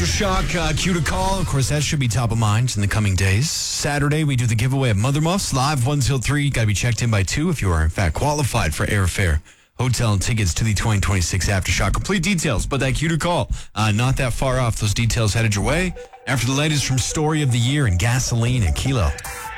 Shock, cue to call. Of course, that should be top of mind in the coming days. Saturday, we do the giveaway of Mother Muffs live 1 till 3. Got to be checked in by 2 if you are, in fact, qualified for airfare, hotel, and tickets to the 2026 Aftershock. Complete details, but that cue to call, not that far off. Those details headed your way after the latest from Story of the Year and Gasoline and Kilo.